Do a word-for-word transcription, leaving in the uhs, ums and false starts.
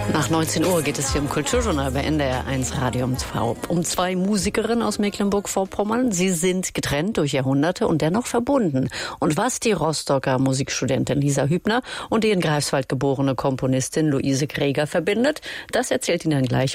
Nach neunzehn Uhr geht es hier im Kulturjournal bei N D R eins Radio M V um zwei Musikerinnen aus Mecklenburg-Vorpommern. Sie sind getrennt durch Jahrhunderte und dennoch verbunden. Und was die Rostocker Musikstudentin Lisa Hübner und die in Greifswald geborene Komponistin Luise Greger verbindet, das erzählt Ihnen gleich